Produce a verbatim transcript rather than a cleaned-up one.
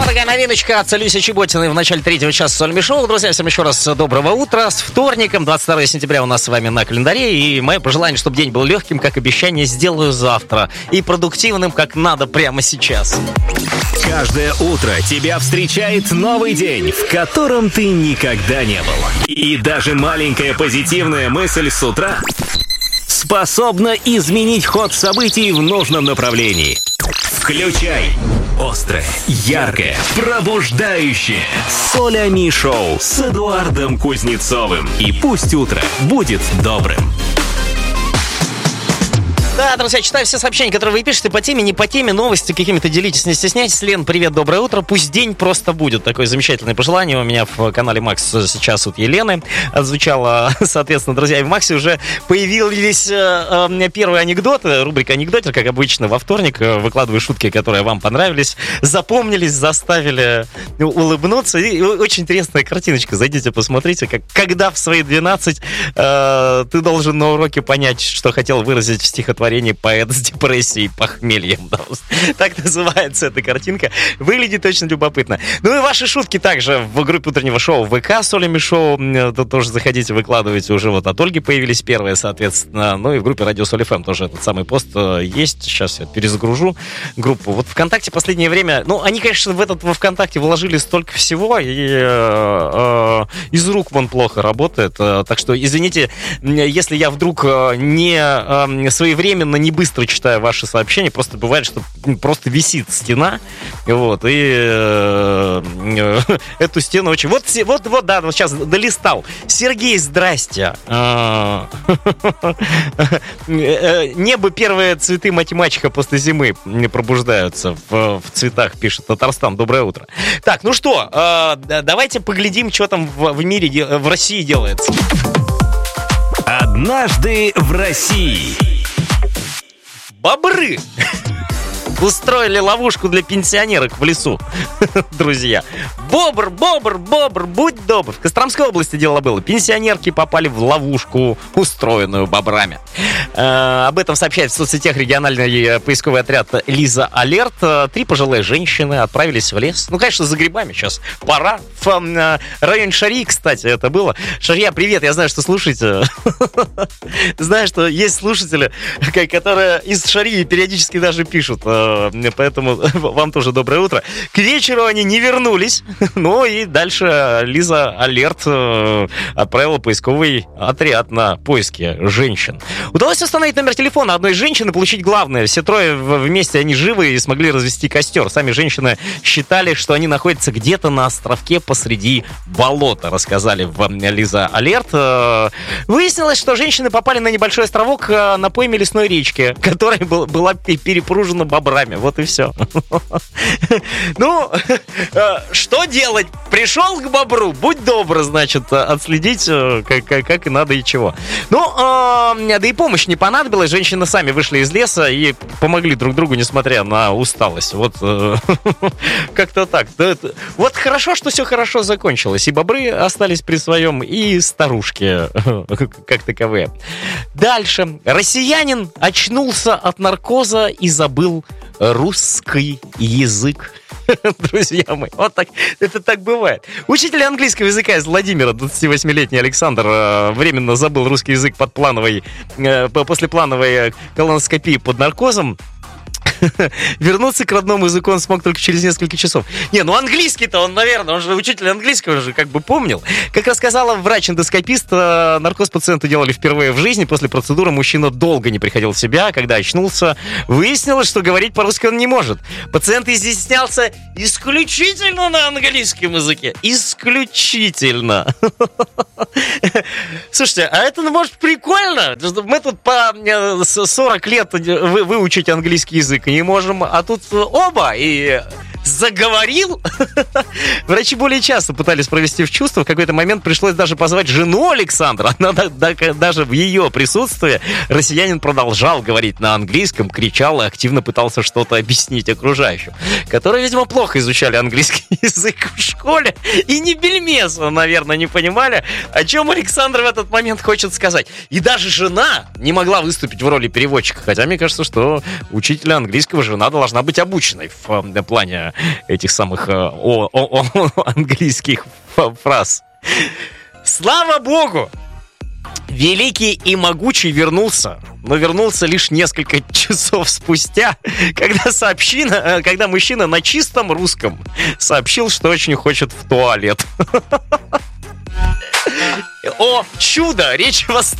такая новиночка от Люси Чеботиной в начале третьего часа Сольми Шоу. Друзья, всем еще раз доброго утра. С вторником, двадцать второго сентября у нас с вами на календаре. И мое пожелание, чтобы день был легким, как обещание, сделаю завтра. И продуктивным, как надо прямо сейчас. Каждое утро тебя встречает новый день, в котором ты никогда не был. И даже маленькая позитивная мысль с утра способна изменить ход событий в нужном направлении. Включай острое, яркое, пробуждающее Солями Шоу с Эдуардом Кузнецовым. И пусть утро будет добрым. Да, друзья, читаю все сообщения, которые вы пишете по теме, не по теме, новости какими-то делитесь, не стесняйтесь. Лен, привет, доброе утро. Пусть день просто будет. Такое замечательное пожелание у меня в канале Макс сейчас от Елены отзвучало. Соответственно, друзья, и в Максе уже появились э, э, первые анекдоты. Рубрика «Анекдотер», как обычно, во вторник. Выкладываю шутки, которые вам понравились, запомнились, заставили улыбнуться. И очень интересная картиночка. Зайдите, посмотрите, как, когда в свои двенадцать э, ты должен на уроке понять, что хотел выразить в стихотворении поэт с депрессией и похмельем. Да, так называется эта картинка. Выглядит очень любопытно. Ну и ваши шутки также в группе утреннего шоу ВК Солями Шоу. Тут тоже заходите, выкладывайте. Уже вот от Ольги появились первые, соответственно. Ну и в группе Радио Соль эф эм тоже этот самый пост есть. Сейчас я перезагружу группу. Вот ВКонтакте в последнее время, ну, они, конечно, в этот во ВКонтакте вложили столько всего, и э, э, из рук вон плохо работает. Так что, извините, если я вдруг не э, своевременно не быстро читаю ваши сообщения, просто бывает, что просто висит стена, вот, и э, э, эту стену очень... Вот, вот, вот, да, вот сейчас долистал. Сергей, здрасте. Небо, первые цветы мать-мачеха после зимы пробуждаются в, в цветах, пишет Татарстан. Доброе утро. Так, ну что, э, давайте поглядим, что там в, в мире, в России делается. Однажды в России. Бобры устроили ловушку для пенсионерок в лесу, друзья. Бобр, бобр, бобр, будь добр. В Костромской области дело было. Пенсионерки попали в ловушку, устроенную бобрами. Э, об этом сообщает в соцсетях региональный поисковый отряд Лиза Алерт. Три пожилые женщины отправились в лес. Ну, конечно, за грибами сейчас пора. В э, районе Шарьи, кстати, это было. Шарья, привет, я знаю, что слушаете. Знаю, что есть слушатели, которые из Шарьи периодически даже пишут. Поэтому вам тоже доброе утро. К вечеру они не вернулись. Ну и дальше Лиза Алерт отправила поисковый отряд на поиски женщин. Удалось установить номер телефона одной женщины, получить главное. Все трое вместе, они живы и смогли развести костер. Сами женщины считали, что они находятся где-то на островке посреди болота, рассказали в Лиза Алерт. Выяснилось, что женщины попали на небольшой островок на пойме лесной речки, которая была перепружена бобрами. Вот и все. Ну, что делать? Пришел к бобру, будь добр, значит, отследить, как, как, как и надо и чего. Ну, э, да и помощь не понадобилась. Женщины сами вышли из леса и помогли друг другу, несмотря на усталость. Вот э, как-то так. Вот хорошо, что все хорошо закончилось. И бобры остались при своем, и старушки как таковые. Дальше. Россиянин очнулся от наркоза и забыл русский язык. Друзья мои, вот так, это так бывает. Учитель английского языка из Владимира, двадцативосьмилетний Александр, временно забыл русский язык под плановой, после плановой колоноскопии под наркозом. Вернуться к родному языку он смог только через несколько часов. Не, ну английский-то он, наверное, он же учитель английского, он же как бы помнил. Как рассказала врач-эндоскопист, наркоз пациенту делали впервые в жизни. После процедуры мужчина долго не приходил в себя. Когда очнулся, выяснилось, что говорить по-русски он не может. Пациент изъяснялся исключительно на английском языке. Исключительно. Слушайте, а это, может, прикольно? Мы тут по сорок лет выучить английский язык не можем, а тут оба, и заговорил. Врачи более часто пытались провести в чувство. В какой-то момент пришлось даже позвать жену Александра. Она, даже в ее присутствии россиянин продолжал говорить на английском, кричал и активно пытался что-то объяснить окружающим, которые, видимо, плохо изучали английский язык в школе и ни бельмеса, наверное, не понимали, о чем Александр в этот момент хочет сказать. И даже жена не могла выступить в роли переводчика, хотя мне кажется, что учителя английского жена должна быть обученной в плане значения этих самых э, о, о, о, английских фраз. Слава богу! Великий и могучий вернулся, но вернулся лишь несколько часов спустя, когда сообщина, когда мужчина на чистом русском сообщил, что очень хочет в туалет. О, чудо! Речь восстановилась.